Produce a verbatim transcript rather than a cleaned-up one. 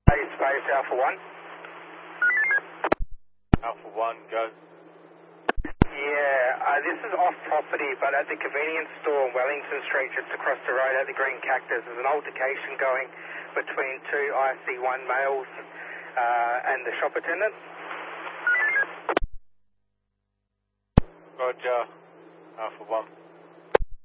Space, space, Alpha one. Alpha one, go. Yeah, uh, this is off property, but at the convenience store on Wellington Street, just across the road at the Green Cactus, there's an altercation going between two I C one males uh, and the shop attendant. Roger, Alpha one.